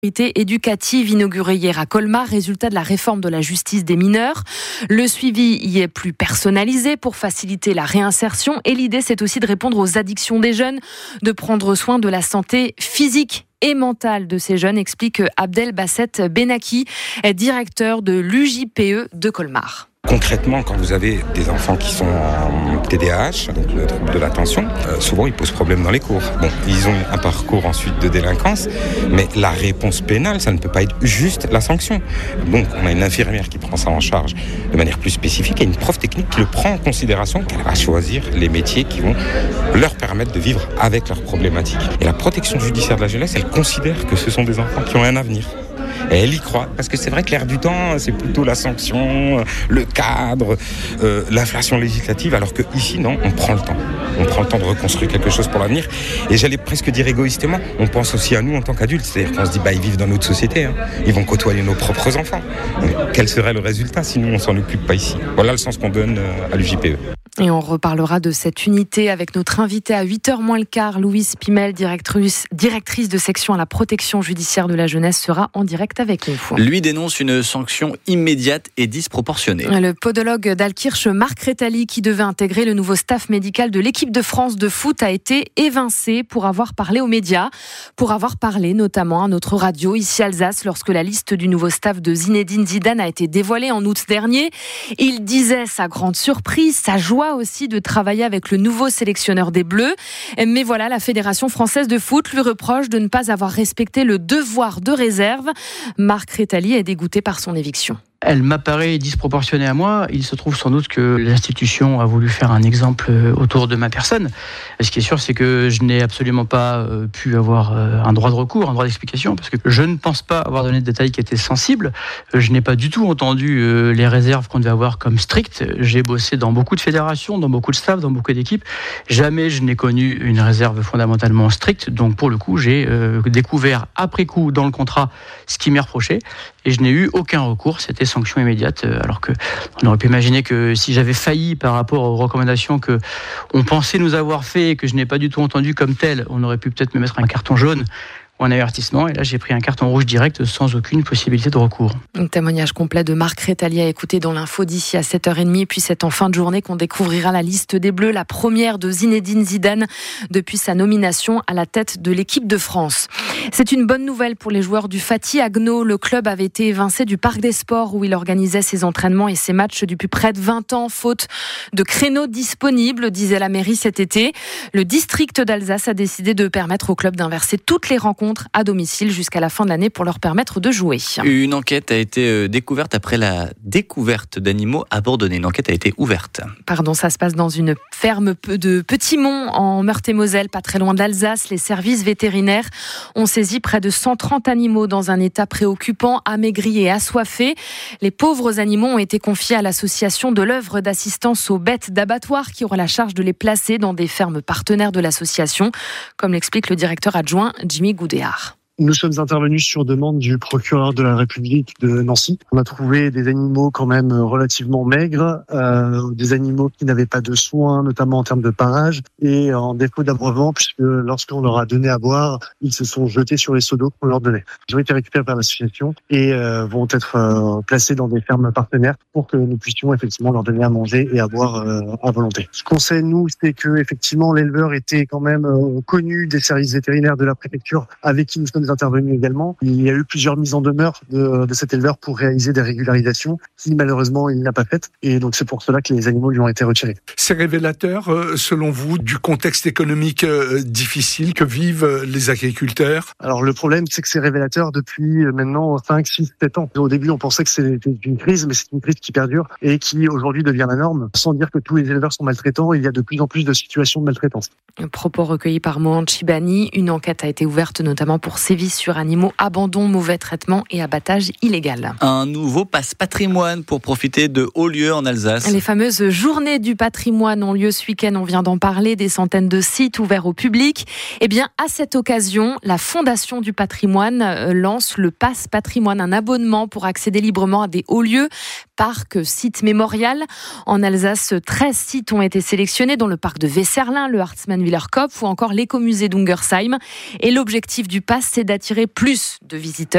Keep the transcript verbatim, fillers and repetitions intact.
éducative inaugurée hier à Colmar, résultat de la réforme de la justice des mineurs. Le suivi y est plus personnalisé pour faciliter la réinsertion et l'idée c'est aussi de répondre aux addictions des jeunes, de prendre soin de la santé physique et mentale de ces jeunes, explique Abdel Basset Benaki, directeur de l'U J P E de Colmar. Concrètement, quand vous avez des enfants qui sont en T D A H, donc le trouble de l'attention, euh, souvent ils posent problème dans les cours. Bon, ils ont un parcours ensuite de délinquance, mais la réponse pénale, ça ne peut pas être juste la sanction. Donc on a une infirmière qui prend ça en charge de manière plus spécifique et une prof technique qui le prend en considération, qu'elle va choisir les métiers qui vont leur permettre de vivre avec leurs problématiques. Et la protection judiciaire de la jeunesse, elle considère que ce sont des enfants qui ont un avenir. Et elle y croit, parce que c'est vrai que l'air du temps, c'est plutôt la sanction, le cadre, euh, l'inflation législative, alors que ici, non, on prend le temps. On prend le temps de reconstruire quelque chose pour l'avenir. Et j'allais presque dire égoïstement, on pense aussi à nous en tant qu'adultes. C'est-à-dire qu'on se dit, bah, ils vivent dans notre société, hein. Ils vont côtoyer nos propres enfants. Donc, quel serait le résultat si nous, on s'en occupe pas ici ? Voilà le sens qu'on donne à l'U J P E. Et on reparlera de cette unité avec notre invitée à huit heures moins le quart, Louise Pimel, directrice, directrice de section à la protection judiciaire de la jeunesse, sera en direct avec nous. Lui dénonce une sanction immédiate et disproportionnée. Le podologue d'Alkirch, Marc Rétali, qui devait intégrer le nouveau staff médical de l'équipe de France de foot, a été évincé pour avoir parlé aux médias, pour avoir parlé notamment à notre radio ici Alsace lorsque la liste du nouveau staff de Zinedine Zidane a été dévoilée en août dernier. Il disait sa grande surprise, sa joie aussi de travailler avec le nouveau sélectionneur des Bleus. Mais voilà, la Fédération française de foot lui reproche de ne pas avoir respecté le devoir de réserve. Marc Rétali est dégoûté par son éviction. Elle m'apparaît disproportionnée à moi. Il se trouve sans doute que l'institution a voulu faire un exemple autour de ma personne. Ce qui est sûr, c'est que je n'ai absolument pas pu avoir un droit de recours, un droit d'explication, parce que je ne pense pas avoir donné de détails qui étaient sensibles. Je n'ai pas du tout entendu les réserves qu'on devait avoir comme strictes. J'ai bossé dans beaucoup de fédérations, dans beaucoup de staff, dans beaucoup d'équipes. Jamais je n'ai connu une réserve fondamentalement stricte. Donc pour le coup, j'ai découvert après coup dans le contrat ce qui m'est reproché et je n'ai eu aucun recours. C'était sanction immédiate, alors que on aurait pu imaginer que si j'avais failli par rapport aux recommandations que on pensait nous avoir fait et que je n'ai pas du tout entendu comme tel, on aurait pu peut-être me mettre un carton jaune ou un avertissement, et là j'ai pris un carton rouge direct sans aucune possibilité de recours. Un témoignage complet de Marc Rétali à écouter dans l'info d'ici à sept heures trente, puis c'est en fin de journée qu'on découvrira la liste des Bleus, la première de Zinedine Zidane depuis sa nomination à la tête de l'équipe de France. C'est une bonne nouvelle pour les joueurs du Fatih Agno. Le club avait été évincé du Parc des Sports où il organisait ses entraînements et ses matchs depuis près de vingt ans, faute de créneaux disponibles, disait la mairie cet été. Le district d'Alsace a décidé de permettre au club d'inverser toutes les rencontres à domicile jusqu'à la fin de l'année pour leur permettre de jouer. Une enquête a été découverte après la découverte d'animaux abandonnés. Une enquête a été ouverte. Pardon, ça se passe dans une ferme de Petit-Mont en Meurthe-et-Moselle, pas très loin d'Alsace. Les services vétérinaires ont saisi près de cent trente animaux dans un état préoccupant, amaigris et assoiffés. Les pauvres animaux ont été confiés à l'association de l'œuvre d'assistance aux bêtes d'abattoir qui aura la charge de les placer dans des fermes partenaires de l'association, comme l'explique le directeur adjoint Jimmy Goudéard. Nous sommes intervenus sur demande du procureur de la République de Nancy. On a trouvé des animaux quand même relativement maigres, euh, des animaux qui n'avaient pas de soins, notamment en termes de parage, et en défaut d'abreuvement, puisque lorsqu'on leur a donné à boire, ils se sont jetés sur les seaux d'eau qu'on leur donnait. Ils ont été récupérés par l'association et euh, vont être euh, placés dans des fermes partenaires pour que nous puissions effectivement leur donner à manger et à boire euh, à volonté. Ce qu'on sait, nous, c'est que effectivement l'éleveur était quand même euh, connu des services vétérinaires de la préfecture avec qui nous sommes intervenu également. Il y a eu plusieurs mises en demeure de, de cet éleveur pour réaliser des régularisations qui malheureusement il n'a pas faites et donc c'est pour cela que les animaux lui ont été retirés. C'est révélateur selon vous du contexte économique difficile que vivent les agriculteurs? Alors le problème c'est que c'est révélateur depuis maintenant cinq, six, sept ans. Au début on pensait que c'était une crise mais c'est une crise qui perdure et qui aujourd'hui devient la norme. Sans dire que tous les éleveurs sont maltraitants, il y a de plus en plus de situations de maltraitance. Un propos recueilli par Mohan Chibani. Une enquête a été ouverte notamment pour sévices sur animaux, abandon, mauvais traitement et abattage illégal. Un nouveau passe patrimoine pour profiter de hauts lieux en Alsace. Les fameuses journées du patrimoine ont lieu ce week-end, on vient d'en parler, des centaines de sites ouverts au public. Eh bien, à cette occasion, la Fondation du patrimoine lance le passe patrimoine, un abonnement pour accéder librement à des hauts lieux, parcs, sites mémorials. En Alsace, treize sites ont été sélectionnés, dont le parc de Weserlin, le Hartmann-Wielerkopf ou encore l'écomusée d'Ungersheim. Et l'objectif du pass, c'est d'attirer plus de visiteurs.